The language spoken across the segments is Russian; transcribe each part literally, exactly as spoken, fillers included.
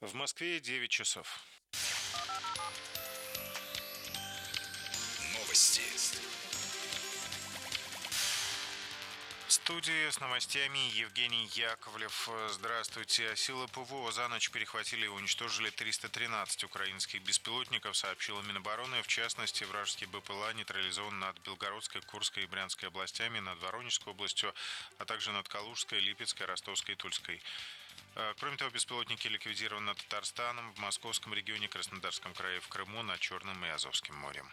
В Москве девять часов. Новости. В студии с новостями Евгений Яковлев. Здравствуйте. Силы ПВО за ночь перехватили и уничтожили триста тринадцать украинских беспилотников, сообщила Минобороны. В частности, вражеский БПЛА нейтрализован над Белгородской, Курской и Брянской областями, над Воронежской областью, а также над Калужской, Липецкой, Ростовской и Тульской. Кроме того, беспилотники ликвидированы над Татарстаном, в Московском регионе, Краснодарском крае, в Крыму, над Черным и Азовским морем.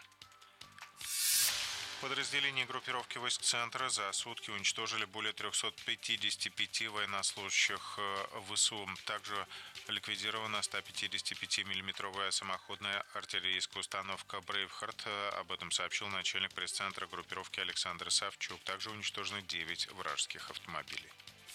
Подразделения группировки войск Центра за сутки уничтожили более трехсот пятидесяти пяти военнослужащих ВСУ. Также ликвидирована сто пятидесятипятимиллиметровая самоходная артиллерийская установка «Брейвхард». Об этом сообщил начальник пресс-центра группировки Александр Савчук. Также уничтожены девять вражеских автомобилей.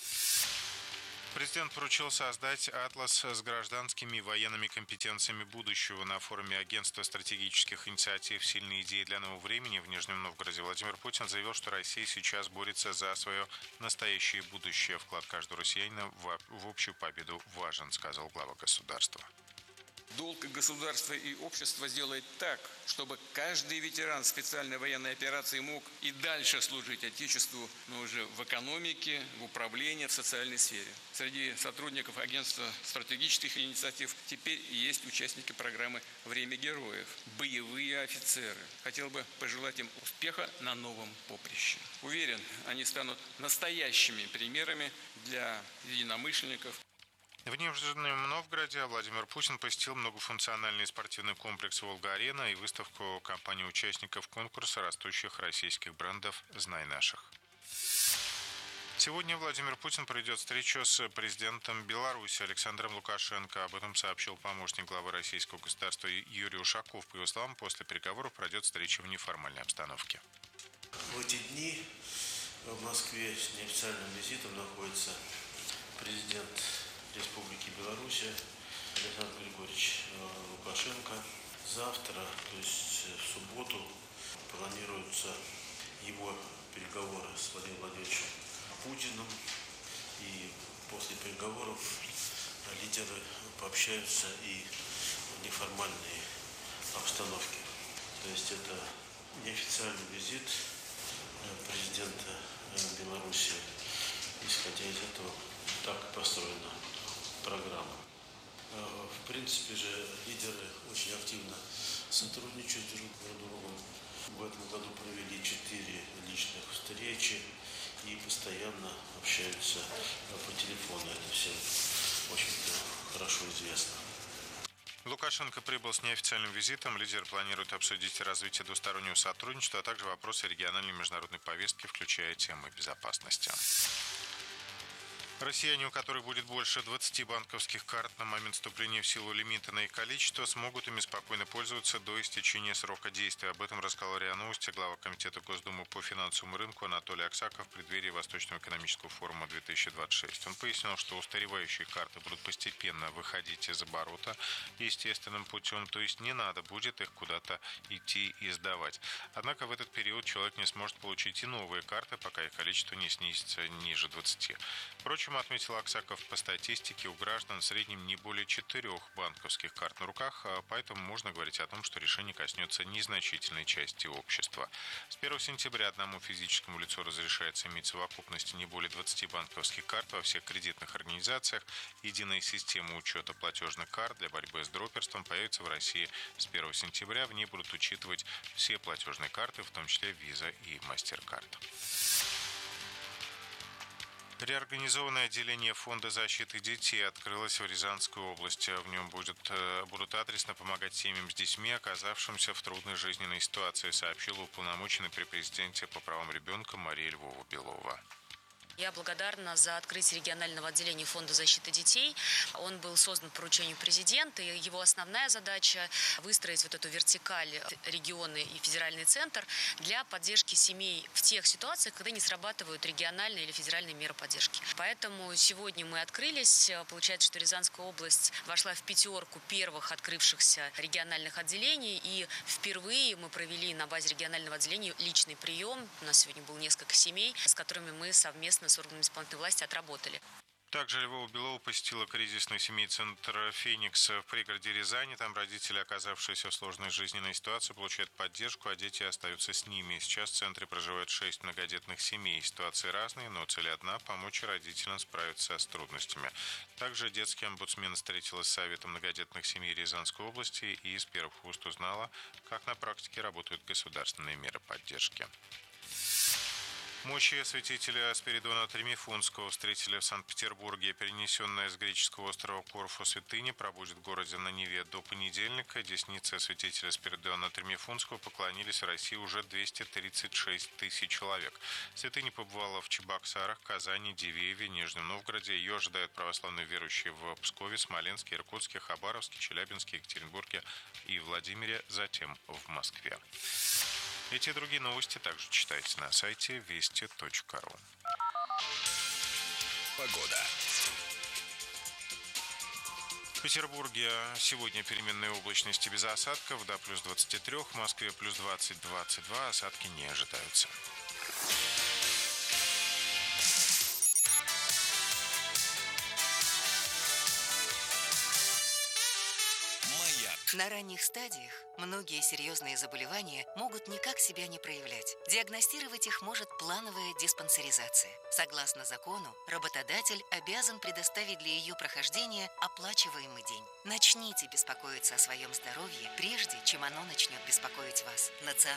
Президент поручил создать атлас с гражданскими и военными компетенциями будущего. На форуме Агентства стратегических инициатив «Сильные идеи для нового времени» в Нижнем Новгороде Владимир Путин заявил, что Россия сейчас борется за свое настоящее будущее. Вклад каждого россиянина в общую победу важен, сказал глава государства. Долг государства и общества сделать так, чтобы каждый ветеран специальной военной операции мог и дальше служить Отечеству, но уже в экономике, в управлении, в социальной сфере. Среди сотрудников Агентства стратегических инициатив теперь есть участники программы «Время героев», боевые офицеры. Хотел бы пожелать им успеха на новом поприще. Уверен, они станут настоящими примерами для единомышленников. В Нижнем Новгороде Владимир Путин посетил многофункциональный спортивный комплекс «Волга-Арена» и выставку компаний-участников конкурса растущих российских брендов «Знай наших». Сегодня Владимир Путин проведет встречу с президентом Беларуси Александром Лукашенко. Об этом сообщил помощник главы российского государства Юрий Ушаков. По его словам, после переговоров пройдет встреча в неформальной обстановке. В эти дни в Москве с неофициальным визитом находится президент Республики Беларусь Александр Григорьевич Лукашенко. Завтра, то есть в субботу, планируются его переговоры с Владимиром Владимировичем Путиным. И после переговоров лидеры пообщаются и в неформальной обстановке. То есть это неофициальный визит президента Беларуси. Исходя из этого, так и построена программа. В принципе же лидеры очень активно сотрудничают друг с другом. В этом году провели четыре личных встречи и постоянно общаются по телефону. Это всем очень хорошо известно. Лукашенко прибыл с неофициальным визитом. Лидеры планируют обсудить развитие двустороннего сотрудничества, а также вопросы региональной и международной повестки, включая темы безопасности. Россияне, у которых будет больше двадцати банковских карт на момент вступления в силу лимита на их количество, смогут ими спокойно пользоваться до истечения срока действия. Об этом рассказал РИА Новости глава Комитета Госдумы по финансовому рынку Анатолий Аксаков в преддверии Восточного экономического форума две тысячи двадцать шесть. Он пояснил, что устаревающие карты будут постепенно выходить из оборота естественным путем, то есть не надо будет их куда-то идти и сдавать. Однако в этот период человек не сможет получить и новые карты, пока их количество не снизится ниже двадцати. Впрочем, отметил Аксаков, по статистике у граждан в среднем не более четырех банковских карт на руках, поэтому можно говорить о том, что решение коснется незначительной части общества. С первого сентября одному физическому лицу разрешается иметь в совокупности не более двадцати банковских карт во всех кредитных организациях. Единая система учета платежных карт для борьбы с дроперством появится в России с первого сентября. В ней будут учитывать все платежные карты, в том числе Visa и MasterCard. Реорганизованное отделение Фонда защиты детей открылось в Рязанской области. В нем будет, будут адресно помогать семьям с детьми, оказавшимся в трудной жизненной ситуации, сообщила уполномоченный при президенте по правам ребенка Мария Львова-Белова. Я благодарна за открытие регионального отделения Фонда защиты детей. Он был создан по поручению президента, и его основная задача – выстроить вот эту вертикаль регионы и федеральный центр для поддержки семей в тех ситуациях, когда не срабатывают региональные или федеральные меры поддержки. Поэтому сегодня мы открылись. Получается, что Рязанская область вошла в пятерку первых открывшихся региональных отделений, и впервые мы провели на базе регионального отделения личный прием. У нас сегодня было несколько семей, с которыми мы совместно с органами исполнительной власти отработали. Также Львова Белова посетила кризисный семейный центр «Феникс» в пригороде Рязани. Там родители, оказавшиеся в сложной жизненной ситуации, получают поддержку, а дети остаются с ними. Сейчас в центре проживают шесть многодетных семей. Ситуации разные, но цель одна – помочь родителям справиться с трудностями. Также детский омбудсмен встретилась с Советом многодетных семей Рязанской области и из первых уст узнала, как на практике работают государственные меры поддержки. Мощи святителя Спиридона Тримифунского встретили в Санкт-Петербурге. Перенесенная с греческого острова Корфу святыня пробудет в городе на Неве до понедельника. Деснице святителя Спиридона Тримифунского поклонились в России уже двести тридцать шесть тысяч человек. Святыня побывала в Чебоксарах, Казани, Дивееве, Нижнем Новгороде. Ее ожидают православные верующие в Пскове, Смоленске, Иркутске, Хабаровске, Челябинске, Екатеринбурге и Владимире, затем в Москве. Эти и другие новости также читайте на сайте вести точка ру. Погода. В Петербурге сегодня переменные облачности без осадков до плюс двадцати трёх, в Москве плюс двадцать - двадцать два, осадки не ожидаются. На ранних стадиях многие серьезные заболевания могут никак себя не проявлять. Диагностировать их может плановая диспансеризация. Согласно закону, работодатель обязан предоставить для ее прохождения оплачиваемый день. Начните беспокоиться о своем здоровье, прежде чем оно начнет беспокоить вас. Национальный